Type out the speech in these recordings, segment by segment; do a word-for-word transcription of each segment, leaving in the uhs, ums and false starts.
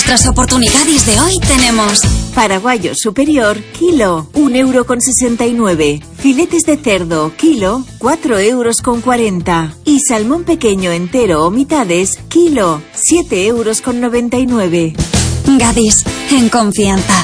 nuestras oportunidades de hoy tenemos paraguayo superior, kilo, un euro con sesenta y nueve. Filetes de cerdo, kilo, cuatro euros con cuarenta. Y salmón pequeño entero o mitades, kilo, siete euros con noventa y nueve. Gadis, en confianza.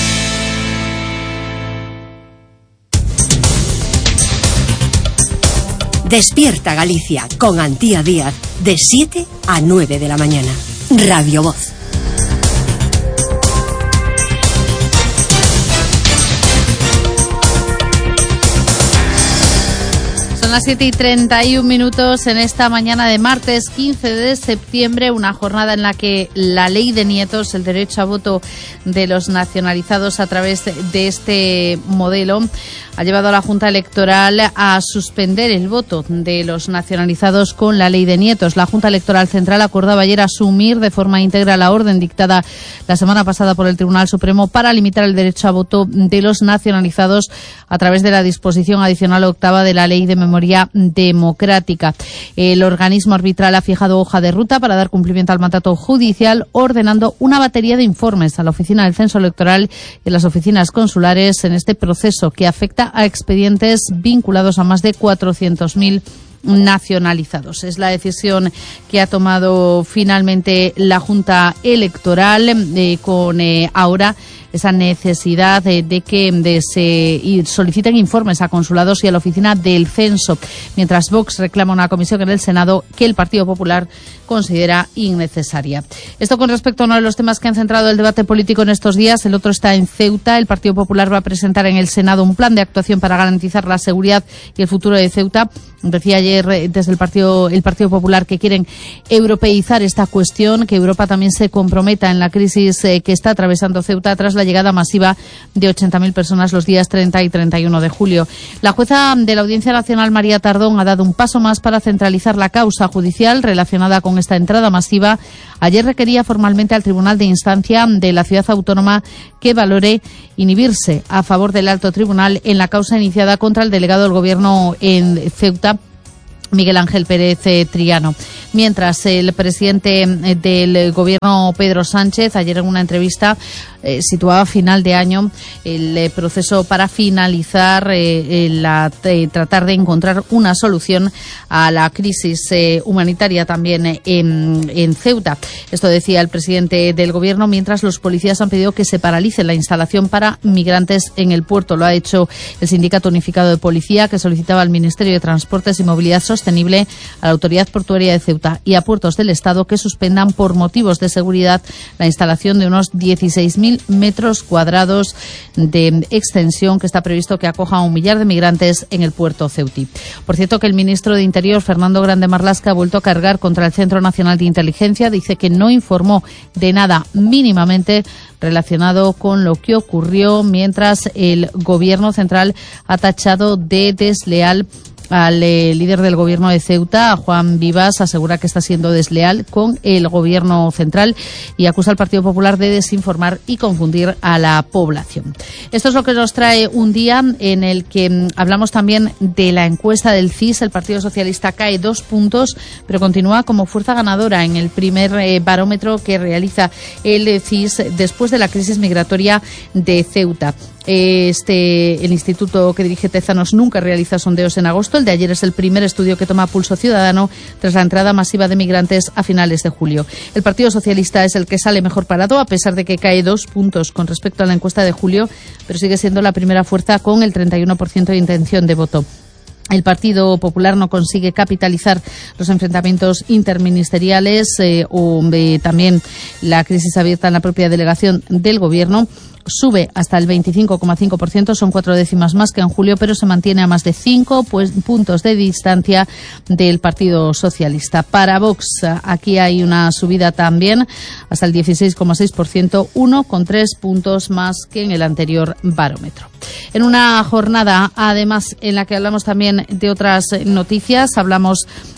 Despierta Galicia con Antía Díaz de siete a nueve de la mañana. Radio Voz. Son las siete y treinta y un minutos en esta mañana de martes quince de septiembre, una jornada en la que la ley de nietos, el derecho a voto de los nacionalizados a través de este modelo, ha llevado a la Junta Electoral a suspender el voto de los nacionalizados con la ley de nietos. La Junta Electoral Central acordaba ayer asumir de forma íntegra la orden dictada la semana pasada por el Tribunal Supremo para limitar el derecho a voto de los nacionalizados a través de la disposición adicional octava de la Ley de Memoria Democrática. El organismo arbitral ha fijado hoja de ruta para dar cumplimiento al mandato judicial, ordenando una batería de informes a la Oficina del Censo Electoral y a las oficinas consulares en este proceso que afecta a expedientes vinculados a más de cuatrocientos mil nacionalizados. Es la decisión que ha tomado finalmente la Junta Electoral eh, con eh, ahora esa necesidad de, de que de se soliciten informes a consulados y a la oficina del censo, mientras Vox reclama una comisión en el Senado que el Partido Popular considera innecesaria. Esto con respecto a uno de los temas que han centrado el debate político en estos días. El otro está en Ceuta. El Partido Popular va a presentar en el Senado un plan de actuación para garantizar la seguridad y el futuro de Ceuta. Decía ayer desde el Partido, el Partido Popular que quieren europeizar esta cuestión, que Europa también se comprometa en la crisis eh, que está atravesando Ceuta tras la llegada masiva de ochenta mil personas los días treinta y treinta y uno de julio. La jueza de la Audiencia Nacional, María Tardón, ha dado un paso más para centralizar la causa judicial relacionada con esta entrada masiva. Ayer requería formalmente al Tribunal de Instancia de la Ciudad Autónoma que valore inhibirse a favor del Alto Tribunal en la causa iniciada contra el delegado del Gobierno en Ceuta, Miguel Ángel Pérez eh, Triano. Mientras el presidente del Gobierno, Pedro Sánchez, ayer en una entrevista eh, situaba a final de año el eh, proceso para finalizar, eh, la, eh, tratar de encontrar una solución a la crisis eh, humanitaria también eh, en, en Ceuta. Esto decía el presidente del Gobierno, mientras los policías han pedido que se paralice la instalación para migrantes en el puerto. Lo ha hecho el Sindicato Unificado de Policía, que solicitaba al Ministerio de Transportes y Movilidad Sostenible, a la Autoridad Portuaria de Ceuta y a Puertos del Estado que suspendan por motivos de seguridad la instalación de unos dieciséis mil metros cuadrados de extensión que está previsto que acoja a un millar de migrantes en el puerto ceutí. Por cierto, que el ministro de Interior, Fernando Grande Marlaska, ha vuelto a cargar contra el Centro Nacional de Inteligencia. Dice que no informó de nada mínimamente relacionado con lo que ocurrió, mientras el Gobierno central ha tachado de desleal al eh, líder del Gobierno de Ceuta, a Juan Vivas. Asegura que está siendo desleal con el Gobierno central y acusa al Partido Popular de desinformar y confundir a la población. Esto es lo que nos trae un día en el que mm, hablamos también de la encuesta del C I S. El Partido Socialista cae dos puntos, pero continúa como fuerza ganadora en el primer eh, barómetro que realiza el C I S después de la crisis migratoria de Ceuta. Este, el instituto que dirige Tezanos nunca realiza sondeos en agosto. El de ayer es el primer estudio que toma pulso ciudadano tras la entrada masiva de migrantes a finales de julio. El Partido Socialista es el que sale mejor parado, a pesar de que cae dos puntos con respecto a la encuesta de julio, pero sigue siendo la primera fuerza con el treinta y uno por ciento de intención de voto. El Partido Popular no consigue capitalizar los enfrentamientos interministeriales eh, o eh, también la crisis abierta en la propia delegación del Gobierno. Sube hasta el veinticinco coma cinco por ciento, son cuatro décimas más que en julio, pero se mantiene a más de cinco pues, puntos de distancia del Partido Socialista. Para Vox, aquí hay una subida también hasta el dieciséis coma seis por ciento, uno coma tres puntos más que en el anterior barómetro. En una jornada, además, en la que hablamos también de otras noticias, hablamos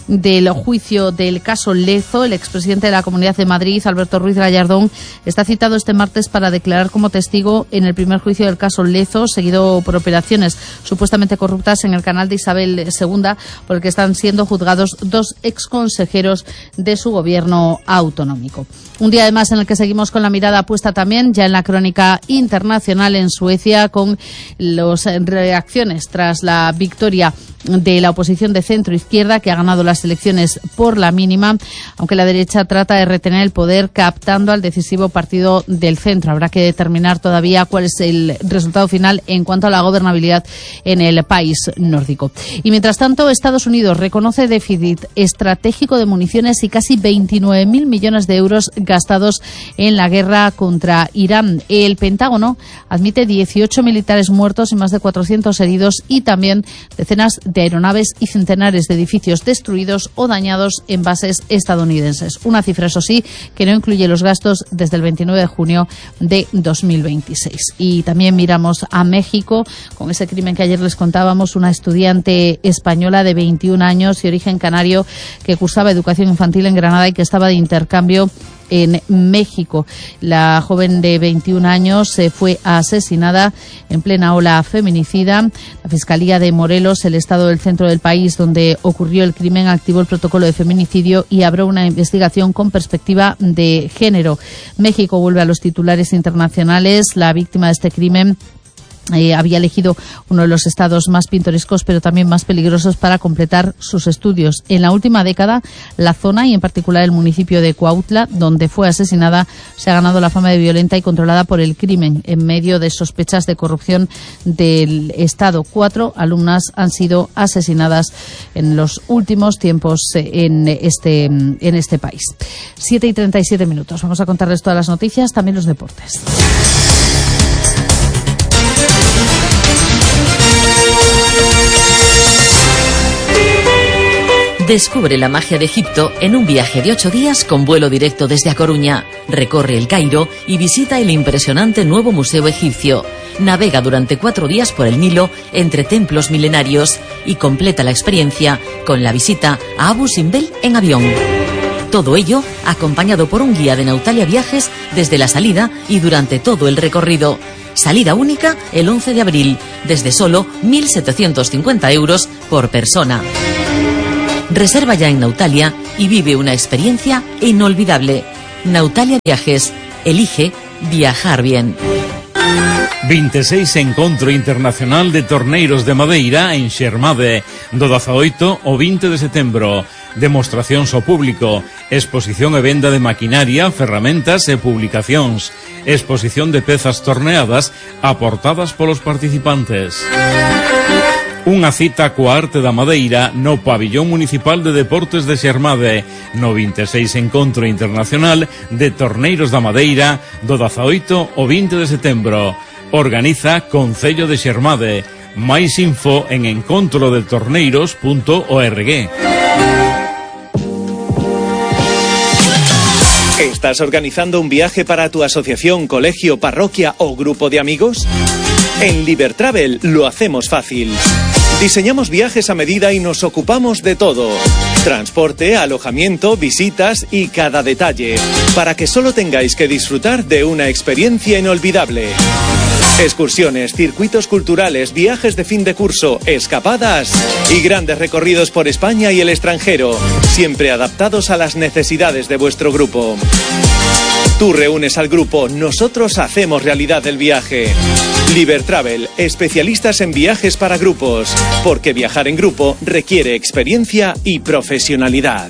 del juicio del caso Lezo. El expresidente de la Comunidad de Madrid, Alberto Ruiz Gallardón, está citado este martes para declarar como testigo en el primer juicio del caso Lezo, seguido por operaciones supuestamente corruptas en el canal de Isabel segunda, por el que están siendo juzgados dos exconsejeros de su gobierno autonómico. Un día además en el que seguimos con la mirada puesta también ya en la crónica internacional en Suecia, con las reacciones tras la victoria de la oposición de centro-izquierda, que ha ganado las elecciones por la mínima, aunque la derecha trata de retener el poder captando al decisivo partido del centro. Habrá que determinar todavía cuál es el resultado final en cuanto a la gobernabilidad en el país nórdico. Y mientras tanto, Estados Unidos reconoce déficit estratégico de municiones y casi veintinueve mil millones de euros gastados en la guerra contra Irán. El Pentágono admite dieciocho militares muertos y más de cuatrocientos heridos, y también decenas de aeronaves y centenares de edificios destruidos o dañados en bases estadounidenses. Una cifra, eso sí, que no incluye los gastos desde el veintinueve de junio de dos mil veintiséis. Y también miramos a México con ese crimen que ayer les contábamos, una estudiante española de veintiún años y origen canario que cursaba educación infantil en Granada y que estaba de intercambio en México. La joven de veintiún años se fue asesinada en plena ola feminicida. La Fiscalía de Morelos, el estado del centro del país donde ocurrió el crimen, activó el protocolo de feminicidio y abrió una investigación con perspectiva de género. México vuelve a los titulares internacionales. La víctima de este crimen Eh, había elegido uno de los estados más pintorescos pero también más peligrosos para completar sus estudios. En la última década, la zona y en particular el municipio de Cuautla, donde fue asesinada, se ha ganado la fama de violenta y controlada por el crimen en medio de sospechas de corrupción del Estado. Cuatro alumnas han sido asesinadas en los últimos tiempos en este, en este país. Siete y treinta y siete minutos. Vamos a contarles todas las noticias, también los deportes. Descubre la magia de Egipto en un viaje de ocho días con vuelo directo desde A Coruña. Recorre el Cairo y visita el impresionante nuevo museo egipcio. Navega durante cuatro días por el Nilo entre templos milenarios y completa la experiencia con la visita a Abu Simbel en avión. Todo ello acompañado por un guía de Nautalia Viajes desde la salida y durante todo el recorrido. Salida única el once de abril, desde solo mil setecientos cincuenta euros por persona. Reserva ya en Nautalia y vive una experiencia inolvidable. Nautalia Viajes. Elige viajar bien. veintiséis Encontro Internacional de Torneiros de Madeira en Xermade, do dezaoito ao vinte de setembro. Demostracións ao público, exposición e venda de maquinaria, ferramentas e publicacións, exposición de pezas torneadas aportadas polos participantes. Unha cita coa arte da madeira no Pabillón Municipal de Deportes de Xermade, no veintiséis Encontro Internacional de Torneiros da Madeira, do dezaoito ao vinte de setembro. Organiza Concello de Xermade. Máis info en encontro de torneiros punto org. ¿Estás organizando un viaje para tu asociación, colegio, parroquia o grupo de amigos? En Libertravel lo hacemos fácil. Diseñamos viajes a medida y nos ocupamos de todo. Transporte, alojamiento, visitas y cada detalle, para que solo tengáis que disfrutar de una experiencia inolvidable. Excursiones, circuitos culturales, viajes de fin de curso, escapadas y grandes recorridos por España y el extranjero, siempre adaptados a las necesidades de vuestro grupo. Tú reúnes al grupo, nosotros hacemos realidad el viaje. Libertravel, especialistas en viajes para grupos, porque viajar en grupo requiere experiencia y profesionalidad.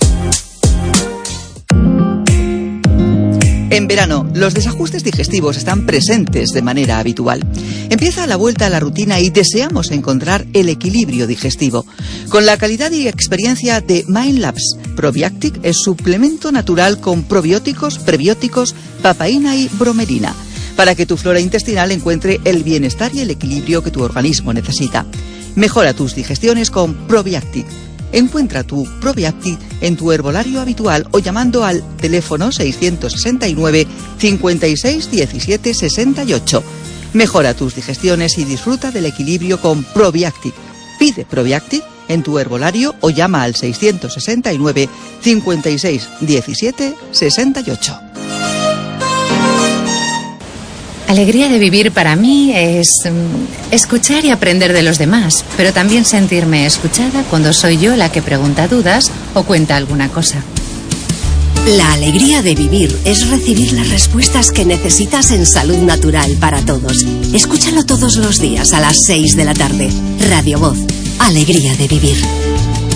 En verano, los desajustes digestivos están presentes de manera habitual. Empieza la vuelta a la rutina y deseamos encontrar el equilibrio digestivo. Con la calidad y experiencia de Mindlabs, Probiactic es suplemento natural con probióticos, prebióticos, papaína y bromelina, para que tu flora intestinal encuentre el bienestar y el equilibrio que tu organismo necesita. Mejora tus digestiones con Probiactic. Encuentra tu Probiactic en tu herbolario habitual o llamando al teléfono seiscientos sesenta y nueve, cincuenta y seis, diecisiete, sesenta y ocho. Mejora tus digestiones y disfruta del equilibrio con Probiactic. Pide Probiactic en tu herbolario o llama al seiscientos sesenta y nueve, cincuenta y seis, diecisiete, sesenta y ocho. Alegría de vivir para mí es um, escuchar y aprender de los demás, pero también sentirme escuchada cuando soy yo la que pregunta dudas o cuenta alguna cosa. La alegría de vivir es recibir las respuestas que necesitas en Salud Natural para Todos. Escúchalo todos los días a las seis de la tarde. Radio Voz. Alegría de vivir.